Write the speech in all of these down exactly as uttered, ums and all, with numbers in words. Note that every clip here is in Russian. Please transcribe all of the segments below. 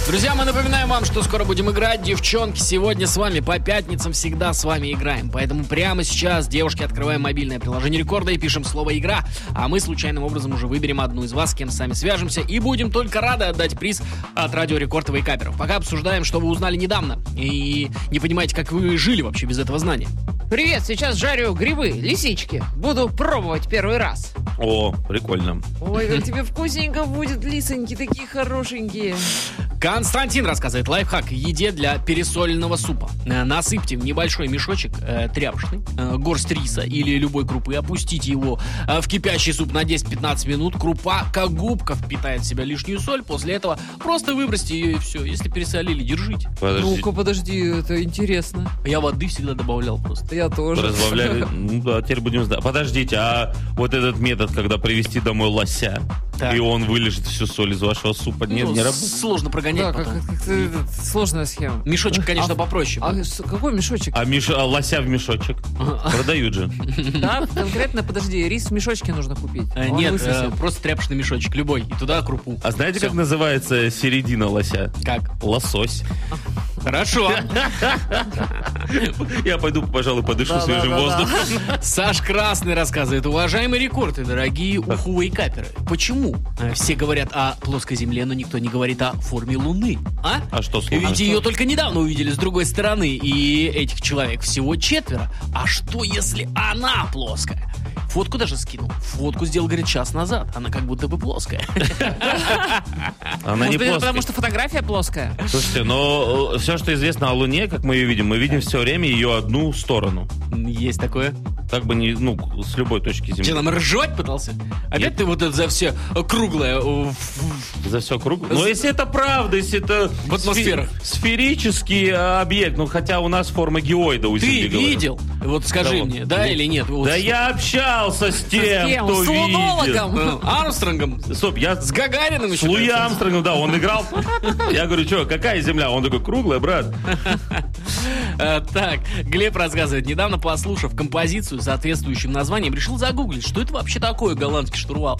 Друзья, мы напоминаем вам, что скоро будем играть. Девчонки, сегодня с вами по пятницам всегда с вами играем. Поэтому прямо сейчас, девушки, открываем мобильное приложение Рекорда и пишем слово «Игра». А мы случайным образом уже выберем одну из вас, с кем сами свяжемся. И будем только рады отдать приз от Радио Рекорд и Вейкаперов. Пока обсуждаем, что вы узнали недавно. И не понимаете, как вы жили вообще без этого знания. Привет, сейчас жарю грибы, лисички. Буду пробовать первый раз. О, прикольно. Ой, как тебе вкусненько будет, лисоньки, такие хорошенькие. Константин рассказывает лайфхак к еде для пересоленного супа. Э, Насыпьте в небольшой мешочек э, тряпочный, э, горсть риса или любой крупы, опустите его э, в кипящий суп на десять-пятнадцать минут. Крупа, как губка, впитает в себя лишнюю соль. После этого просто выбросьте ее и все. Если пересолили, держите. Подожди. Ну-ка, подожди, это интересно. Я воды всегда добавлял просто. Я тоже. Разбавляли. Ну да, теперь будем знать. Подождите, а вот этот метод, когда привезти домой лося, Так. и он вылежит всю соль из вашего супа, нет, Ну, не работает? Сложно прогонять Да, как, потом. как- как- сложная схема. Мешочек, конечно, А- попроще. А с- какой мешочек? А, меш... а лося в мешочек продают же. Да, конкретно, подожди, рис в мешочке нужно купить. Э, Он Нет, высосет. э, просто тряпочный мешочек, любой. И туда крупу. А знаете, Всё. как называется середина лося? Как? Лосось. Хорошо. Я пойду, пожалуй, подышу свежим Да-да-да-да. воздухом. Саш Красный рассказывает: уважаемые рекорды, дорогие уху-вейкаперы, почему э, все говорят о плоской земле, но никто не говорит о форме Луны? А? А что слушай? Ведь ее только недавно увидели с другой стороны, и этих человек всего четверо. А что, если она плоская? Фотку даже скинул. Фотку сделал, говорит, час назад. Она как будто бы плоская. Она не Может быть, это плоская. потому что фотография плоская? Слушайте, но все, что известно о Луне, как мы ее видим, мы видим все время ее одну сторону. Есть такое. Как бы не, ну, с любой точки Че, Земли. нам ржать пытался? Опять Нет. ты вот это за все круглое э, в- За все круг. Но если это правда, если это В атмосферах. сфе- сферический э, объект, ну хотя у нас форма геоида у Ты Земли. говорят. видел? Вот скажи Кого? мне, да Ну, или нет? Вот Да с- я общался с тем, кем? кто С видел. лунологом? э, Армстронгом? Стоп, я С Гагариным с еще? Луи кажется. Армстронгом, да, он играл. Я говорю, что, какая Земля? Он такой, круглая, брат. Э, Так, Глеб рассказывает. Недавно, послушав композицию с соответствующим названием, решил загуглить, что это вообще такое голландский штурвал.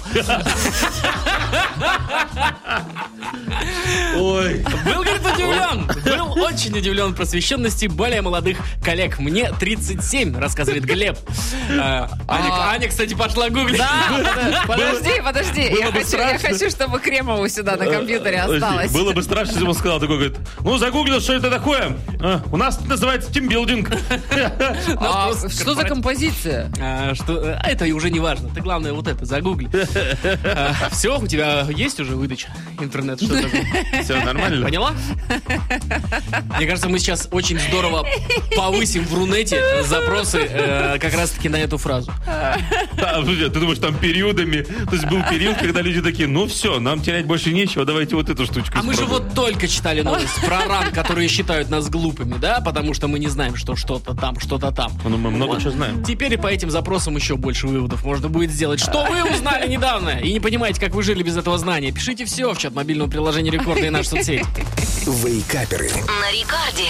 Ой. Был, говорит, удивлен. Был очень удивлен просвещенности более молодых коллег. Мне тридцать семь, рассказывает Глеб. Э, Аня, А. Аня, кстати, пошла гуглить. Да, подожди, подожди. было Я бы хочу, я страшно. хочу, чтобы Кремову сюда на компьютере Подожди, осталось. Было бы страшно, если бы он сказал, такой, говорит, ну, загуглил, что это такое. А, у нас это называется тимбилдинг. А просто что за композиция? А, что, а это и уже не важно. Ты, главное, вот это загугли. Все, у тебя есть уже выдача? Интернет, что такое? Все нормально? Поняла? Мне кажется, мы сейчас очень здорово повысим в Рунете запросы э, как раз-таки на эту фразу. А, подожди, ты думаешь, там периодами? То есть был период, когда люди такие, ну все, нам терять больше нечего, давайте вот эту штучку А мы же испробуем. вот только читали новость про ран, которые считают нас глупыми, да? Потому что мы не знаем, что что-то там, что-то там. Ну, мы много чего знаем. Теперь и по этим запросам еще больше выводов можно будет сделать. Что вы узнали недавно и не понимаете, как вы жили без этого знания? Пишите все в чат мобильного приложения Рекорда и наш соцсети. Вейкаперы. На Рекорде.